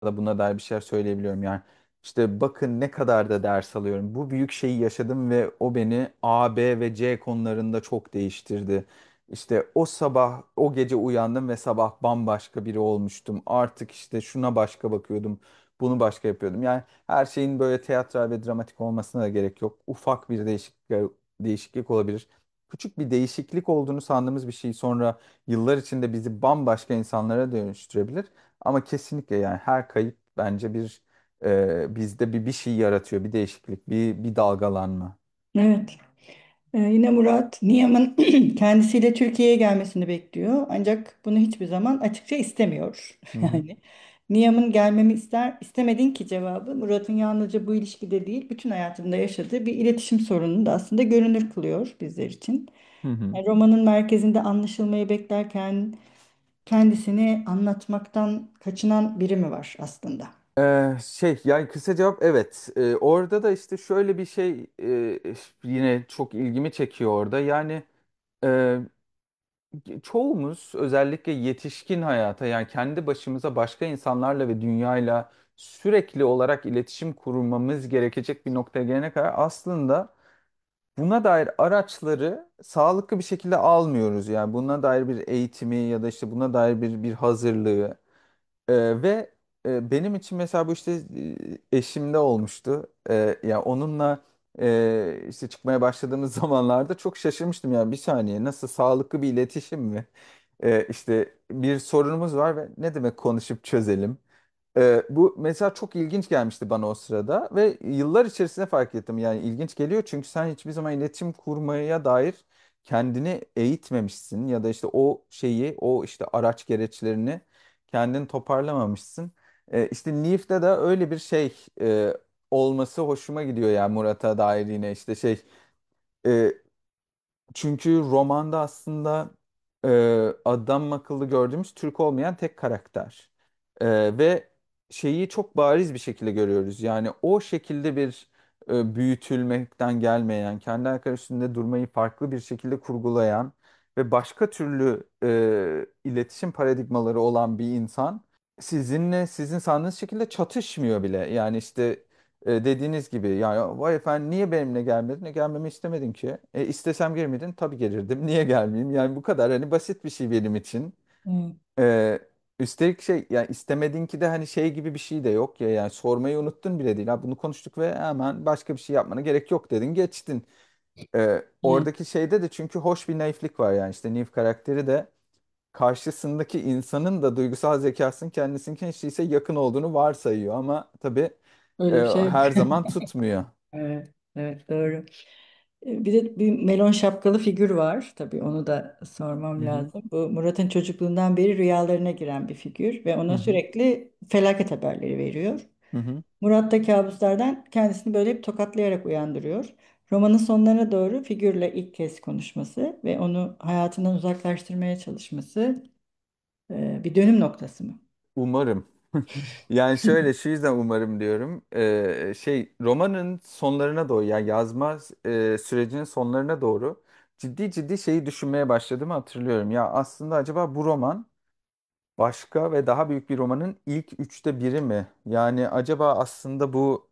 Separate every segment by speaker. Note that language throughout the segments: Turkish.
Speaker 1: da buna dair bir şeyler söyleyebiliyorum. Yani işte bakın ne kadar da ders alıyorum. Bu büyük şeyi yaşadım ve o beni A, B ve C konularında çok değiştirdi. İşte o sabah, o gece uyandım ve sabah bambaşka biri olmuştum. Artık işte şuna başka bakıyordum, bunu başka yapıyordum. Yani her şeyin böyle tiyatral ve dramatik olmasına da gerek yok. Ufak bir değişiklik olabilir. Küçük bir değişiklik olduğunu sandığımız bir şey sonra yıllar içinde bizi bambaşka insanlara dönüştürebilir. Ama kesinlikle yani her kayıp bence bizde bir şey yaratıyor, bir değişiklik, bir dalgalanma.
Speaker 2: Evet. Yine Murat Niyam'ın kendisiyle Türkiye'ye gelmesini bekliyor. Ancak bunu hiçbir zaman açıkça istemiyor.
Speaker 1: Hı hı.
Speaker 2: Yani Niyam'ın gelmemi istemedin ki cevabı Murat'ın yalnızca bu ilişkide değil, bütün hayatında yaşadığı bir iletişim sorununu da aslında görünür kılıyor bizler için.
Speaker 1: Hı hı.
Speaker 2: Yani romanın merkezinde anlaşılmayı beklerken kendisini anlatmaktan kaçınan biri mi var aslında?
Speaker 1: Yani kısa cevap evet. Orada da işte şöyle bir şey yine çok ilgimi çekiyor orada. Yani e, çoğumuz özellikle yetişkin hayata yani kendi başımıza başka insanlarla ve dünyayla sürekli olarak iletişim kurmamız gerekecek bir noktaya gelene kadar aslında buna dair araçları sağlıklı bir şekilde almıyoruz. Yani buna dair bir eğitimi ya da işte buna dair bir hazırlığı. Ve benim için mesela bu işte eşimde olmuştu. Ya onunla işte çıkmaya başladığımız zamanlarda çok şaşırmıştım. Yani bir saniye nasıl sağlıklı bir iletişim mi? İşte bir sorunumuz var ve ne demek konuşup çözelim? Bu mesela çok ilginç gelmişti bana o sırada ve yıllar içerisinde fark ettim. Yani ilginç geliyor çünkü sen hiçbir zaman iletişim kurmaya dair kendini eğitmemişsin ya da işte o şeyi, o işte araç gereçlerini kendin toparlamamışsın. İşte Nif'te de öyle bir şey olması hoşuma gidiyor yani Murat'a dair yine işte şey. e, Çünkü romanda aslında adam akıllı gördüğümüz Türk olmayan tek karakter. Ve şeyi çok bariz bir şekilde görüyoruz. Yani o şekilde bir büyütülmekten gelmeyen, kendi ayakları üstünde durmayı farklı bir şekilde kurgulayan ve başka türlü iletişim paradigmaları olan bir insan sizinle sizin sandığınız şekilde çatışmıyor bile. Yani işte dediğiniz gibi yani vay efendim niye benimle gelmedin? Gelmemi istemedin ki. İstesem gelir miydin? Tabii gelirdim. Niye gelmeyeyim? Yani bu kadar hani basit bir şey benim için.
Speaker 2: Evet.
Speaker 1: E, Üstelik şey yani istemedin ki de hani şey gibi bir şey de yok ya yani sormayı unuttun bile değil. Ha, bunu konuştuk ve hemen başka bir şey yapmana gerek yok dedin geçtin.
Speaker 2: Evet.
Speaker 1: Oradaki şeyde de çünkü hoş bir naiflik var yani işte Neve karakteri de karşısındaki insanın da duygusal zekasının kendisinkine hiç değilse yakın olduğunu varsayıyor ama tabii
Speaker 2: Öyle bir şey yok.
Speaker 1: her zaman tutmuyor.
Speaker 2: Evet, evet doğru. Bir de bir melon şapkalı figür var. Tabii onu da
Speaker 1: Hı
Speaker 2: sormam
Speaker 1: hı,
Speaker 2: lazım. Bu Murat'ın çocukluğundan beri rüyalarına giren bir figür ve
Speaker 1: hı
Speaker 2: ona
Speaker 1: hı,
Speaker 2: sürekli felaket haberleri veriyor.
Speaker 1: hı hı.
Speaker 2: Murat da kabuslardan kendisini böyle bir tokatlayarak uyandırıyor. Romanın sonlarına doğru figürle ilk kez konuşması ve onu hayatından uzaklaştırmaya çalışması bir dönüm noktası mı?
Speaker 1: Umarım. Yani şöyle şu yüzden umarım diyorum. Şey romanın sonlarına doğru yani yazma sürecinin sonlarına doğru ciddi ciddi şeyi düşünmeye başladığımı hatırlıyorum. Ya aslında acaba bu roman başka ve daha büyük bir romanın ilk üçte biri mi? Yani acaba aslında bu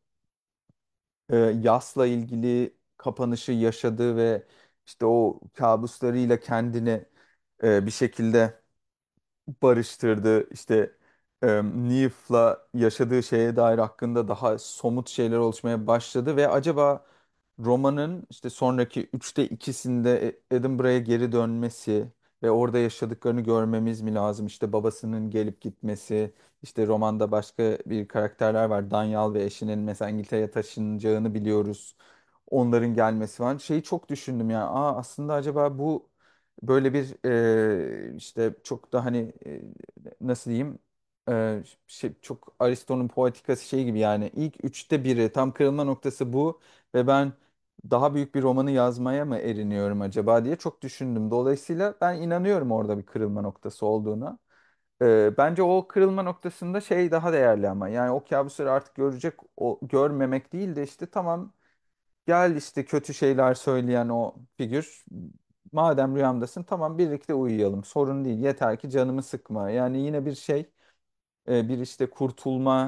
Speaker 1: yasla ilgili kapanışı yaşadığı ve işte o kabuslarıyla kendini bir şekilde barıştırdı. İşte Neve'la yaşadığı şeye dair hakkında daha somut şeyler oluşmaya başladı ve acaba romanın işte sonraki üçte ikisinde Edinburgh'a geri dönmesi ve orada yaşadıklarını görmemiz mi lazım? İşte babasının gelip gitmesi, işte romanda başka bir karakterler var. Danyal ve eşinin mesela İngiltere'ye taşınacağını biliyoruz. Onların gelmesi falan. Şeyi çok düşündüm ya. Aslında acaba bu böyle bir işte çok da hani nasıl diyeyim şey, çok Aristo'nun Poetikası şey gibi yani ilk üçte biri tam kırılma noktası bu ve ben daha büyük bir romanı yazmaya mı eriniyorum acaba diye çok düşündüm. Dolayısıyla ben inanıyorum orada bir kırılma noktası olduğuna. Bence o kırılma noktasında şey daha değerli ama yani o kabusları artık görecek o görmemek değil de işte tamam gel işte kötü şeyler söyleyen o figür. Madem rüyamdasın tamam birlikte uyuyalım. Sorun değil. Yeter ki canımı sıkma. Yani yine bir şey bir işte kurtulma